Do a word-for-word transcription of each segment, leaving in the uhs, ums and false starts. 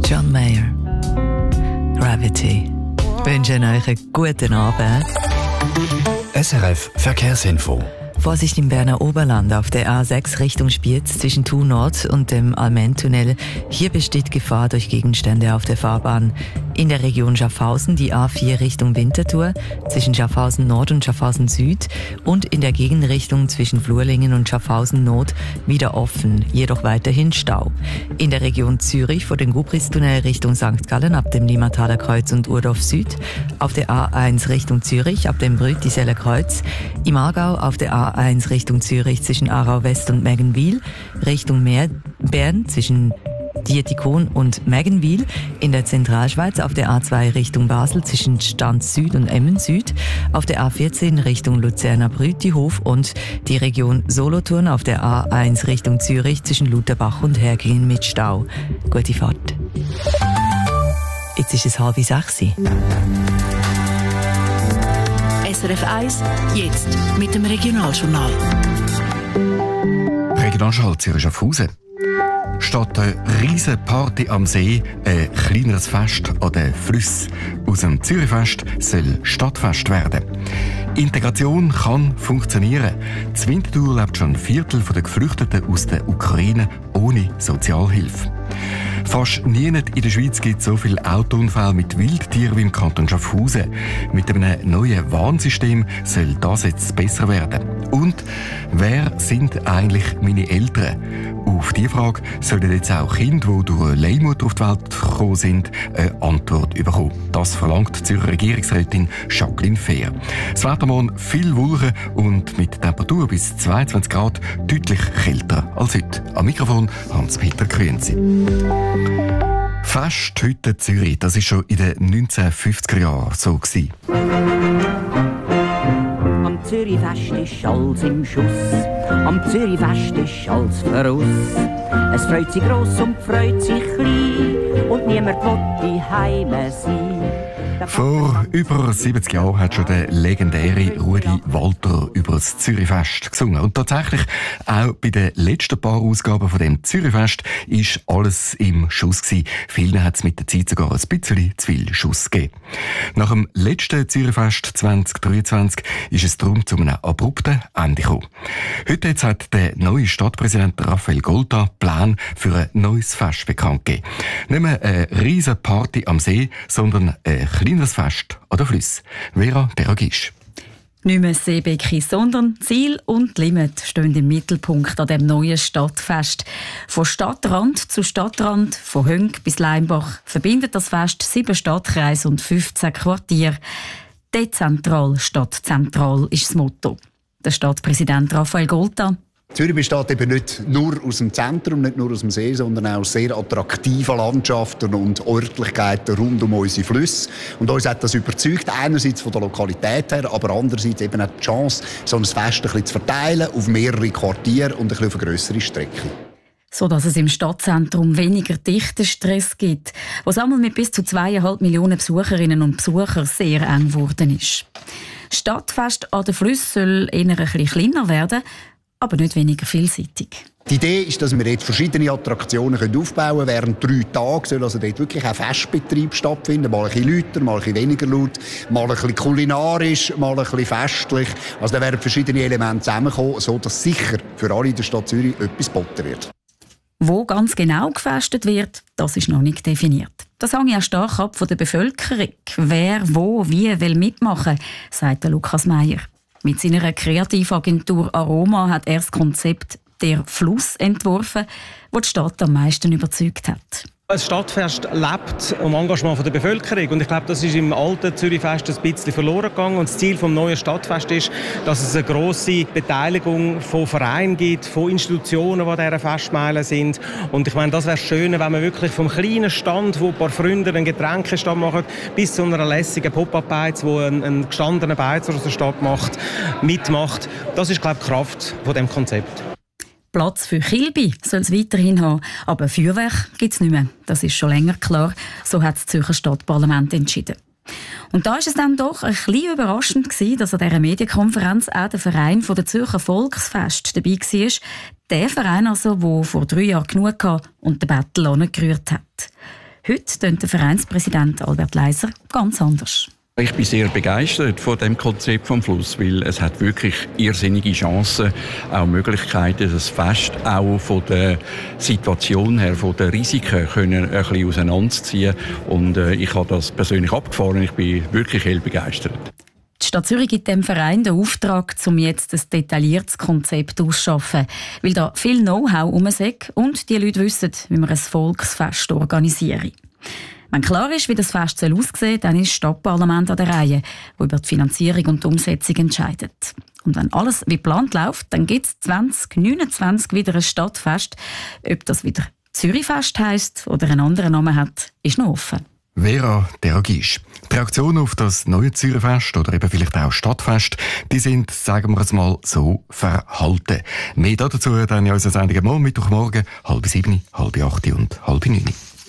John Mayer. Gravity. Ich wünsche euch einen guten Abend. S R F Verkehrsinfo. Vorsicht im Berner Oberland auf der A sechs Richtung Spiez zwischen Thun Nord und dem Almentunnel. Hier besteht Gefahr durch Gegenstände auf der Fahrbahn. In der Region Schaffhausen die A vier Richtung Winterthur zwischen Schaffhausen Nord und Schaffhausen Süd und in der Gegenrichtung zwischen Flurlingen und Schaffhausen Nord wieder offen, jedoch weiterhin Stau. In der Region Zürich vor dem Gubristunnel Richtung Sankt Gallen ab dem Limataler Kreuz und Urdorf Süd, auf der A eins Richtung Zürich ab dem Brütiseller Kreuz, im Aargau auf der A eins Richtung Zürich zwischen Aarau West und Meggenwil, Richtung Meer, Bern zwischen Dietikon und Meggenwil, in der Zentralschweiz auf der A zwei Richtung Basel zwischen Stanz Süd und Emmen Süd, auf der A vierzehn Richtung Luzerner Brütihof und die Region Solothurn auf der A eins Richtung Zürich zwischen Lutherbach und Herglin mit Stau. Gute Fahrt. Jetzt ist es halb sechs. S R F eins, jetzt mit dem Regionaljournal. Regionaljournal Zürich Schaffhausen. Statt einer riesen Party am See ein kleineres Fest an den Flüssen. Aus dem Zürichfest soll Stadtfest werden. Integration kann funktionieren. In Winterthur lebt schon ein Viertel der Geflüchteten aus der Ukraine ohne Sozialhilfe. Fast niemand in der Schweiz gibt so viele Autounfälle mit Wildtieren wie im Kanton Schaffhausen. Mit einem neuen Warnsystem soll das jetzt besser werden. Und wer sind eigentlich meine Eltern? Auf diese Frage sollen jetzt auch Kinder, die durch eine Leihmutter auf die Welt gekommen sind, eine Antwort bekommen. Das verlangt die Zürcher Regierungsrätin Jacqueline Fehr. Das Wetter morgen viel Wolken und mit Temperatur bis zweiundzwanzig Grad deutlich kälter als heute. Am Mikrofon Hans-Peter Grünzi. Fest heute Zürich, das war schon in den neunzehnhundertfünfziger Jahren so gewesen. Am Zürichfest ist alles im Schuss, am Zürichfest ist alles voraus. Es freut sich gross und freut sich klein und niemand will die Heime sein. Vor über siebzig Jahren hat schon der legendäre Rudi Walter über das Zürichfest gesungen. Und tatsächlich, auch bei den letzten paar Ausgaben von dem Zürichfest ist alles im Schuss gewesen. Vielen hat es mit der Zeit sogar ein bisschen zu viel Schuss gegeben. Nach dem letzten Zürichfest zwanzig dreiundzwanzig ist es darum zu einem abrupten Ende gekommen. Heute jetzt hat der neue Stadtpräsident Raphael Golta Plan für ein neues Fest bekannt gegeben. Nicht mehr eine riesen Party am See, sondern ein kleines Fest an den Flüssen. Vera Deragisch. Nicht mehr Seebecken, sondern Ziel und Limit stehen im Mittelpunkt an dem neuen Stadtfest. Von Stadtrand zu Stadtrand, von Hönk bis Leimbach verbindet das Fest sieben Stadtkreise und fünfzehn Quartiere. Dezentral statt zentral ist das Motto. Der Stadtpräsident Raphael Golta. Zürich besteht eben nicht nur aus dem Zentrum, nicht nur aus dem See, sondern auch aus sehr attraktiven Landschaften und Örtlichkeiten rund um unsere Flüsse. Und uns hat das überzeugt, einerseits von der Lokalität her, aber andererseits eben auch die Chance, so ein Fest ein bisschen zu verteilen auf mehrere Quartiere und ein bisschen auf eine grössere Strecke. So dass es im Stadtzentrum weniger dichten Stress gibt, was einmal mit bis zu zweieinhalb Millionen Besucherinnen und Besuchern sehr eng geworden ist. Stadtfest an den Flüssen soll eher ein bisschen kleiner werden, aber nicht weniger vielseitig. Die Idee ist, dass wir dort verschiedene Attraktionen aufbauen können. Während drei Tagen soll also dort wirklich ein Festbetrieb stattfinden. Mal ein bisschen lauter, mal ein bisschen weniger laut, mal ein bisschen kulinarisch, mal ein bisschen festlich. Also da werden verschiedene Elemente zusammenkommen, sodass sicher für alle in der Stadt Zürich etwas geboten wird. Wo ganz genau gefestet wird, das ist noch nicht definiert. Das hängt ja stark ab von der Bevölkerung. Wer, wo, wie will mitmachen, sagt der Lukas Meyer. Mit seiner Kreativagentur Aroma hat er das Konzept «Der Fluss» entworfen, das die Stadt am meisten überzeugt hat. Das Stadtfest lebt um Engagement der Bevölkerung und ich glaube, das ist im alten Zürichfest ein bisschen verloren gegangen und das Ziel des neuen Stadtfestes ist, dass es eine grosse Beteiligung von Vereinen gibt, von Institutionen, die an dieser Festmeile sind und ich meine, das wäre schön, wenn man wirklich vom kleinen Stand, wo ein paar Freunde einen Getränkestand machen, bis zu einer lässigen Pop-Up-Beiz, wo ein, ein gestandener Beizer aus der Stadt macht, mitmacht. Das ist, glaube ich, die Kraft von dem Konzept. Platz für Kilby soll es weiterhin haben, aber Feuerwerk gibt es nicht mehr. Das ist schon länger klar, so hat das Zürcher Stadtparlament entschieden. Und da ist es dann doch ein bisschen überraschend gewesen, dass an dieser Medienkonferenz auch der Verein von der Zürcher Volksfest dabei war. Der Verein also, der vor drei Jahren genug hatte und den Battle angerührt hat. Heute tönt der Vereinspräsident Albert Leiser ganz anders. Ich bin sehr begeistert von dem Konzept vom Fluss, weil es hat wirklich irrsinnige Chancen, auch Möglichkeiten, das Fest auch von der Situation her, von den Risiken können ein bisschen auseinanderziehen. Und äh, ich habe das persönlich abgefahren. Ich bin wirklich hell begeistert. Die Stadt Zürich gibt dem Verein den Auftrag, um jetzt ein detailliertes Konzept auszuschaffen, weil da viel Know-how herum ist und die Leute wissen, wie man ein Volksfest organisieren. Wenn klar ist, wie das Fest aussehen soll, dann ist das Stadtparlament an der Reihe, das über die Finanzierung und die Umsetzung entscheidet. Und wenn alles wie geplant läuft, dann gibt es zwanzig neunundzwanzig wieder ein Stadtfest. Ob das wieder Zürichfest heisst oder einen anderen Namen hat, ist noch offen. Vera Deragisch. Die Reaktionen auf das neue Zürichfest oder eben vielleicht auch Stadtfest, die sind, sagen wir es mal, so verhalten. Mehr dazu dann in unserer Sendung morgen, Mittwochmorgen, halb sieben, halb acht und halb neun.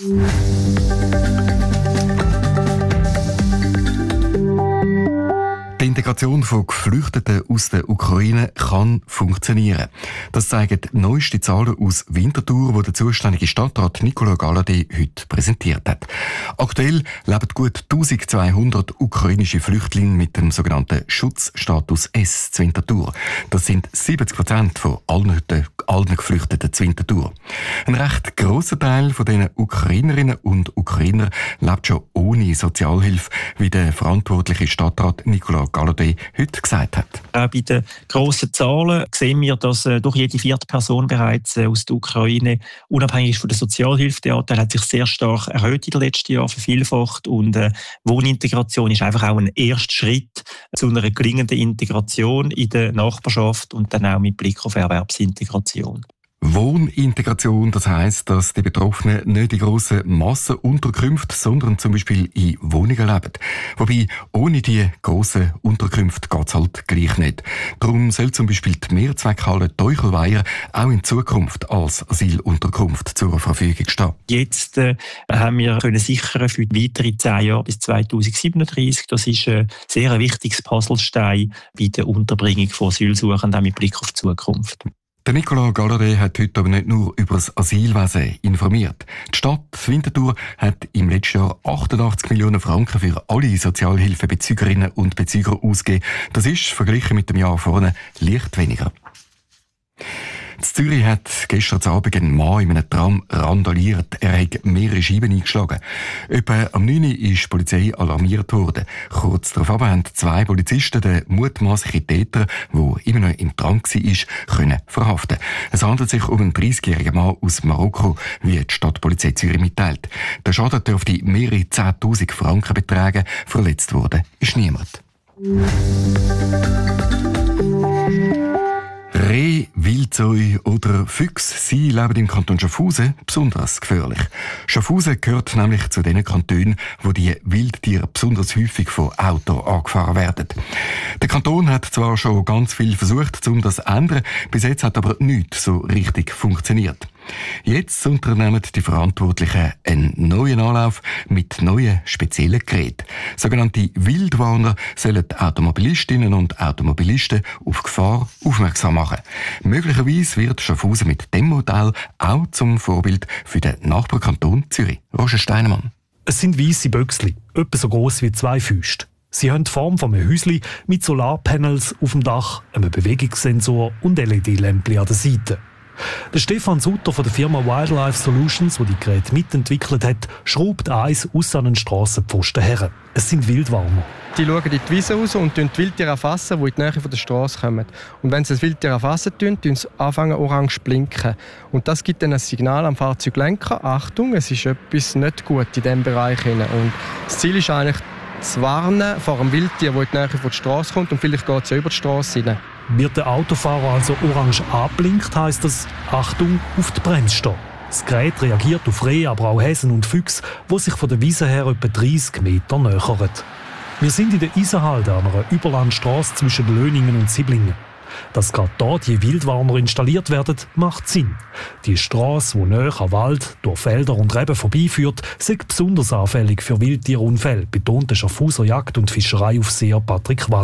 Die Integration von Geflüchteten aus der Ukraine kann funktionieren. Das zeigen neueste Zahlen aus Winterthur, die der zuständige Stadtrat Nicola Galladay heute präsentiert hat. Aktuell leben gut eintausendzweihundert ukrainische Flüchtlinge mit dem sogenannten Schutzstatus S zu Winterthur. Das sind siebzig Prozent von allen, allen Geflüchteten zu Winterthur. Ein recht grosser Teil von diesen Ukrainerinnen und Ukrainer lebt schon ohne Sozialhilfe, wie der verantwortliche Stadtrat Nicola Galladay heute gesagt hat. Auch bei den grossen Zahlen sehen wir, dass äh, doch jede vierte Person bereits äh, aus der Ukraine unabhängig von der Sozialhilfe, der Anteil hat sich sehr stark erhöht in den letzten Jahren, vervielfacht, und äh, Wohnintegration ist einfach auch ein erster Schritt zu einer gelingenden Integration in der Nachbarschaft und dann auch mit Blick auf Erwerbsintegration. Wohnintegration, das heisst, dass die Betroffenen nicht in grossen Massenunterkünften, sondern zum Beispiel in Wohnungen leben. Wobei, ohne die grossen Unterkünfte geht es halt gleich nicht. Darum soll zum Beispiel die Mehrzweckhalle Teuchelweiher auch in Zukunft als Asylunterkunft zur Verfügung stehen. Jetzt äh, haben wir können sichern für die weiteren zehn Jahre bis zweitausendsiebenunddreißig. Das ist ein sehr wichtiges Puzzlestein bei der Unterbringung von Asylsuchenden, auch mit Blick auf die Zukunft. Der Nicola Galladay hat heute aber nicht nur über das Asylwesen informiert. Die Stadt Winterthur hat im letzten Jahr achtundachtzig Millionen Franken für alle Sozialhilfebezügerinnen und Bezüger ausgegeben. Das ist, verglichen mit dem Jahr vorne, leicht weniger. In Zürich hat gestern Abend ein Mann in einem Tram randaliert. Er hat mehrere Scheiben eingeschlagen. Etwa am neun Uhr ist die Polizei alarmiert worden. Kurz darauf haben zwei Polizisten den mutmaßlichen Täter, der immer noch im Tram war, können verhaften. Es handelt sich um einen dreißigjährigen Mann aus Marokko, wie die Stadtpolizei Zürich mitteilt. Der Schaden dürfte mehrere zehntausend Franken betragen. Verletzt worden ist niemand. Reh, Wildsäue oder Füchse, sie leben im Kanton Schaffhausen besonders gefährlich. Schaffhausen gehört nämlich zu den Kantonen, wo die Wildtiere besonders häufig von Autos angefahren werden. Der Kanton hat zwar schon ganz viel versucht, um das zu ändern, bis jetzt hat aber nichts so richtig funktioniert. Jetzt unternehmen die Verantwortlichen einen neuen Anlauf mit neuen speziellen Geräten. Sogenannte Wildwarner sollen Automobilistinnen und Automobilisten auf Gefahr aufmerksam machen. Möglicherweise wird Schaffhausen mit dem Modell auch zum Vorbild für den Nachbarkanton Zürich. Roger Steinemann. Es sind weisse Böcksli, etwa so gross wie zwei Füße. Sie haben die Form von einem Häuschen mit Solarpanels auf dem Dach, einem Bewegungssensor und L E D-Lämpchen an der Seite. Der Stefan Sutter von der Firma Wildlife Solutions, die die Geräte mitentwickelt hat, schraubt eins aus an einen Strassenpfosten her. Es sind Wildwarner. Die schauen in die Wiese raus und die Wildtiere erfassen, die in die Nähe von der Straße kommen. Und wenn sie das Wildtier erfassen, tun sie anfangen orange zu blinken. Und das gibt dann ein Signal am Fahrzeuglenker: Achtung, es ist etwas nicht gut in diesem Bereich. Und das Ziel ist eigentlich, zu warnen vor einem Wildtier, das in die Nähe von der Straße kommt, und vielleicht geht es ja über die Straße rein. Wird der Autofahrer also orange anblinkt, heisst das Achtung auf die Bremse stehen. Das Gerät reagiert auf Rehe, aber auch Häsen und Füchse, die sich von der Wiese her etwa dreissig Meter nähern. Wir sind in der Isenhalde an einer Überlandstrasse zwischen Löningen und Siblingen. Dass gerade hier die Wildwarner installiert werden, macht Sinn. Die Strasse, die nahe am Wald, durch Felder und Reben vorbeiführt, ist besonders anfällig für Wildtierunfälle, betont der Schaffhauser Jagd- und Fischereiaufseher Patrick Wasem.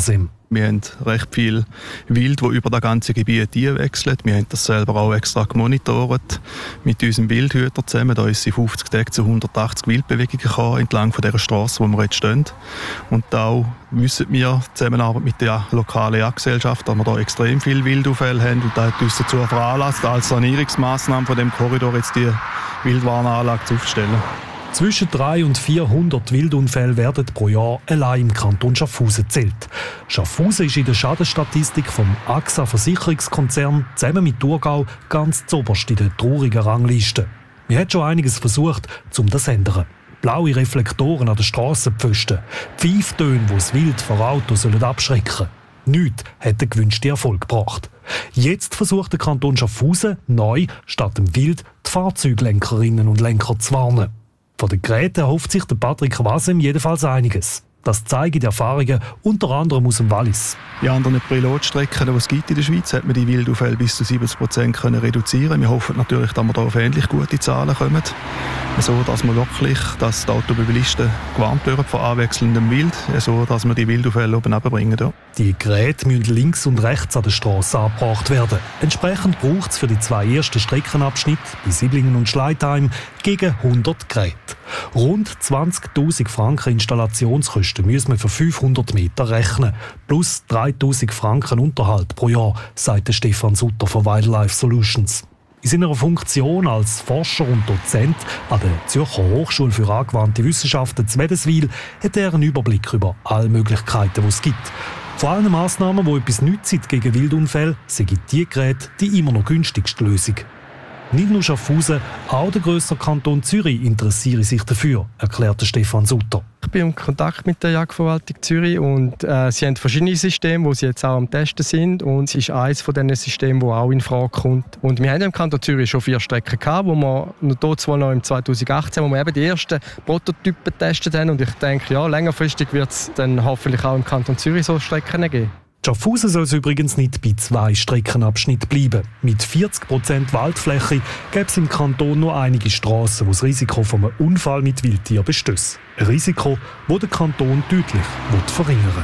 Wir haben recht viel Wild, das über das ganze Gebiet einwechselt. Wir haben das selber auch extra gemonitort mit unserem Wildhüter zusammen. Da ist sie fünfzig Tage zu hundertachtzig Wildbewegungen gekommen, entlang von dieser Strasse, wo wir jetzt stehen. Und da wissen wir, Zusammenarbeit mit der lokalen Jagdgesellschaft, dass wir da extrem viele Wildaufälle haben. Und das hat uns dazu veranlasst, als Sanierungsmaßnahme von dem Korridor jetzt die Wildwarnanlage aufzustellen. Zwischen dreihundert und vierhundert Wildunfälle werden pro Jahr allein im Kanton Schaffhausen gezählt. Schaffhausen ist in der Schadenstatistik vom A X A-Versicherungskonzern zusammen mit Thurgau ganz zuoberst in der traurigen Rangliste. Wir haben schon einiges versucht, um das zu ändern. Blaue Reflektoren an den Strassenpfosten, Pfeiftöne, die das Wild vor Autos abschrecken sollen. Nichts hat den gewünschten Erfolg gebracht. Jetzt versucht der Kanton Schaffhausen neu, statt dem Wild, die Fahrzeuglenkerinnen und Lenker zu warnen. Von den Geräten erhofft sich der Patrick Wasem jedenfalls einiges. Das zeigen die Erfahrungen unter anderem aus dem Wallis. Die anderen Pilotstrecken, die es gibt in der Schweiz, hat man die Wildaufälle bis zu siebzig Prozent reduzieren können. Wir hoffen natürlich, dass wir da auf ähnlich gute Zahlen kommen. So, dass wir wirklich, dass die Automobilisten gewarnt werden von anwechselndem Wild, so dass wir die Wildaufälle oben runterbringen. Ja. Die Geräte müssen links und rechts an der Strasse angebracht werden. Entsprechend braucht es für die zwei ersten Streckenabschnitte bei Siblingen und Schleitheim gegen hundert Geräte. Rund zwanzigtausend Franken Installationskosten müssen wir für fünfhundert Meter rechnen. Plus dreitausend Franken Unterhalt pro Jahr, sagt Stefan Sutter von Wildlife Solutions. In seiner Funktion als Forscher und Dozent an der Zürcher Hochschule für angewandte Wissenschaften zu Wädenswil hat er einen Überblick über alle Möglichkeiten, die es gibt. Von allen Massnahmen, die etwas nützen gegen Wildunfälle, sind die Geräte die immer noch günstigste Lösung. Nicht nur Schaffhausen, auch der grössere Kanton Zürich interessiere sich dafür, erklärte Stefan Sutter. Ich bin in Kontakt mit der Jagdverwaltung Zürich und äh, sie haben verschiedene Systeme, die sie jetzt auch am Testen sind, und es ist eines von diesen Systemen, das auch in Frage kommt. Und wir haben im Kanton Zürich schon vier Strecken gehabt, wo wir noch zwar noch im zweitausendachtzehn, wo wir eben die ersten Prototypen getestet haben, und ich denke, ja, längerfristig wird es dann hoffentlich auch im Kanton Zürich so Strecken geben. Schaffhausen soll es übrigens nicht bei zwei Streckenabschnitten bleiben. Mit vierzig Prozent Waldfläche gäbe es im Kanton nur einige Strassen, wo das Risiko von einem Unfall mit Wildtieren besteht. Ein Risiko, das der Kanton deutlich verringern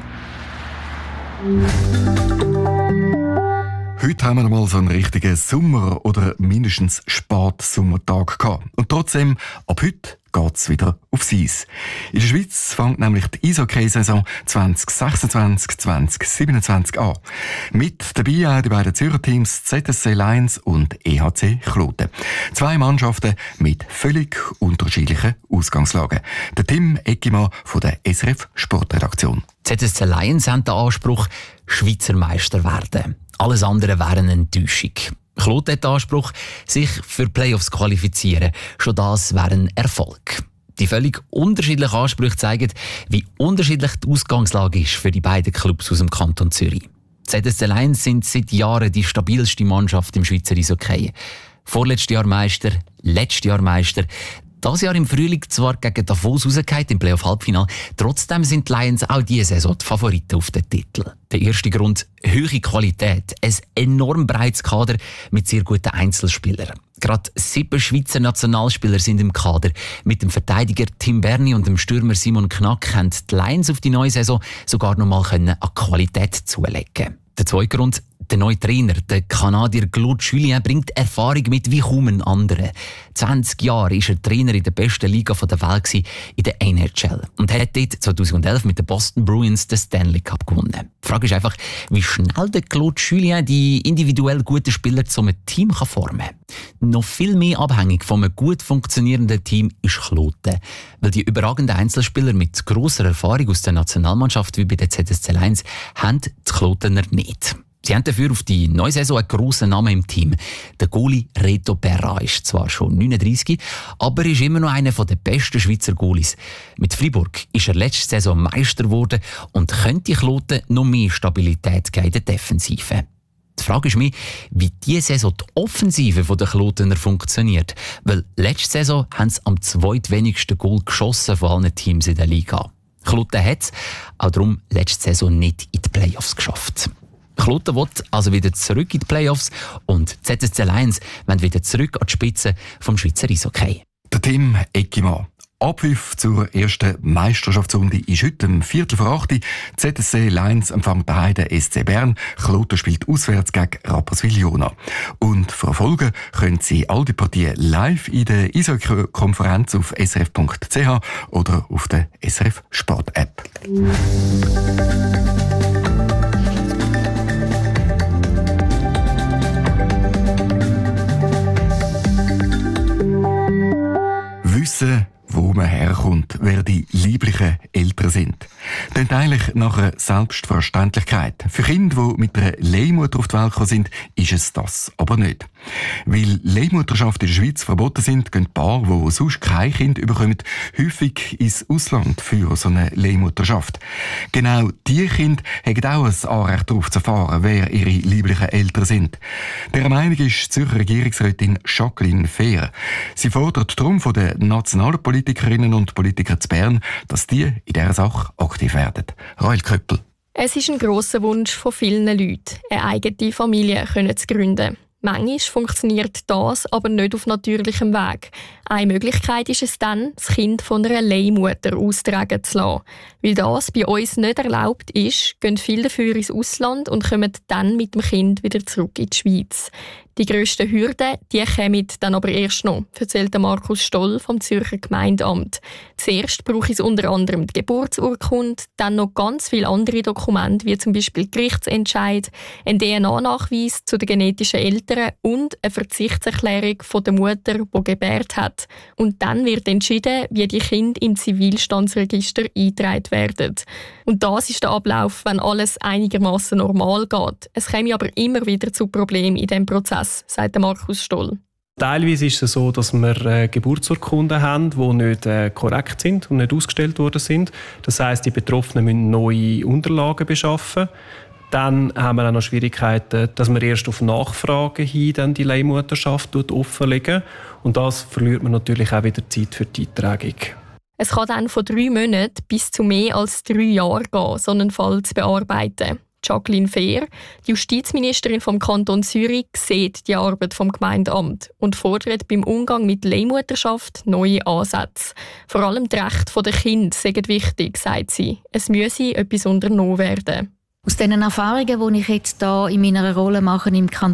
will. Heute haben wir mal so einen richtigen Sommer- oder mindestens Spätsommertag gehabt. Und trotzdem, ab heute geht es wieder aufs Eis. In der Schweiz fängt nämlich die Eishockey-Saison zwanzig sechsundzwanzig zwanzig siebenundzwanzig an. Mit dabei auch die beiden Zürcher Teams Z S C Lions und E H C Kloten. Zwei Mannschaften mit völlig unterschiedlichen Ausgangslagen. Der Tim Eckimann von der S R F Sportredaktion. Z S C Lions haben den Anspruch, Schweizer Meister werden. Alles andere wäre eine Enttäuschung. Kloten hat den Anspruch, sich für Playoffs zu qualifizieren. Schon das wäre ein Erfolg. Die völlig unterschiedlichen Ansprüche zeigen, wie unterschiedlich die Ausgangslage ist für die beiden Clubs aus dem Kanton Zürich. Z S C Lions sind seit Jahren die stabilste Mannschaft im Schweizer Eishockey. Vorletztes Jahr Meister, letztes Jahr Meister. Das Jahr im Frühling zwar gegen Davos rausgefallen im Playoff-Halbfinale, trotzdem sind die Lions auch diese Saison die Favoriten auf den Titel. Der erste Grund: hohe Qualität, ein enorm breites Kader mit sehr guten Einzelspielern. Gerade sieben Schweizer Nationalspieler sind im Kader. Mit dem Verteidiger Tim Berni und dem Stürmer Simon Knack haben die Lions auf die neue Saison sogar noch mal an Qualität zulegen. Der zweite Grund: der neue Trainer, der Kanadier Claude Julien, bringt Erfahrung mit wie kaum ein anderer. zwanzig Jahre war er Trainer in der besten Liga der Welt, in der N H L. Und er hat dort zweitausendelf mit den Boston Bruins den Stanley Cup gewonnen. Die Frage ist einfach, wie schnell der Claude Julien die individuell guten Spieler zu einem Team formen kann. Noch viel mehr abhängig von einem gut funktionierenden Team ist Kloten. Weil die überragenden Einzelspieler mit grosser Erfahrung aus der Nationalmannschaft wie bei den Z S C Lions haben die Klotener nicht. Sie haben dafür auf die neue Saison einen grossen Namen im Team. Der Goalie Reto Berra ist zwar schon neununddreissig, aber ist immer noch einer der besten Schweizer Goalies. Mit Freiburg ist er letzte Saison Meister geworden und könnte Kloten noch mehr Stabilität geben in der Defensive. Die Frage ist mir, wie diese Saison die Offensive der Klotener funktioniert. Weil letzte Saison haben sie am zweitwenigsten Goal geschossen von allen Teams in der Liga. Kloten hat es auch darum letzte Saison nicht in die Playoffs geschafft. Kloten will also wieder zurück in die Playoffs und Z S C Lions wollen wieder zurück an die Spitze vom Schweizer Eishockey. Der Tim Eckimann. Abpfiff zur ersten Meisterschaftsrunde ist heute um Viertel vor acht. Z S C Lions empfängt daheim den S C Bern. Kloten spielt auswärts gegen Rapperswil-Jona. Und verfolgen können Sie all die Partien live in der Eishockey-Konferenz auf s r f punkt c h oder auf der S R F Sport-App. Wissen, wo man herkommt, wer die lieblichen Eltern sind. Klingt eigentlich nach einer Selbstverständlichkeit. Für Kinder, die mit einer Leihmutter auf die Welt gekommen sind, ist es das aber nicht. Weil Leihmutterschaft in der Schweiz verboten sind, gehen Paare, die sonst kein Kind bekommen, häufig ins Ausland für so eine Leihmutterschaft. Genau diese Kinder haben auch ein Anrecht darauf zu erfahren, wer ihre lieblichen Eltern sind. Der Meinung ist die Zürcher Regierungsrätin Jacqueline Fehr. Sie fordert darum von den nationalen Politikerinnen und Politikern zu Bern, dass die in dieser Sache aktiv werden. Rael Köppel. Es ist ein grosser Wunsch von vielen Leuten, eine eigene Familie zu gründen. Manchmal funktioniert das aber nicht auf natürlichem Weg. Eine Möglichkeit ist es dann, das Kind von einer Leihmutter austragen zu lassen. Weil das bei uns nicht erlaubt ist, gehen viele dafür ins Ausland und kommen dann mit dem Kind wieder zurück in die Schweiz. Die grössten Hürden, die kommen dann aber erst noch, erzählt Markus Stoll vom Zürcher Gemeindeamt. Zuerst brauche es unter anderem die Geburtsurkunde, dann noch ganz viele andere Dokumente, wie zum Beispiel Gerichtsentscheid, ein D N A-Nachweis zu den genetischen Eltern und eine Verzichtserklärung von der Mutter, die gebärt hat. Und dann wird entschieden, wie die Kinder im Zivilstandsregister eingetragen werden. Und das ist der Ablauf, wenn alles einigermaßen normal geht. Es käme aber immer wieder zu Problemen in diesem Prozess, sagt Markus Stoll. Teilweise ist es so, dass wir äh, Geburtsurkunden haben, die nicht äh, korrekt sind und nicht ausgestellt worden sind. Das heisst, die Betroffenen müssen neue Unterlagen beschaffen. Dann haben wir auch noch Schwierigkeiten, dass man erst auf Nachfrage hin dann die Leihmutterschaft offenlegen. Und das verliert man natürlich auch wieder Zeit für die Eintragung. Es kann dann von drei Monaten bis zu mehr als drei Jahren gehen, so einen Fall zu bearbeiten. Jacqueline Fehr, die Justizministerin vom Kanton Zürich, sieht die Arbeit vom Gemeindeamt und fordert beim Umgang mit Leihmutterschaft neue Ansätze. Vor allem die Rechte der Kinder sind wichtig, sagt sie. Es müsse etwas unternommen werden. Aus den Erfahrungen, die ich jetzt hier in meiner Rolle mache im Kanton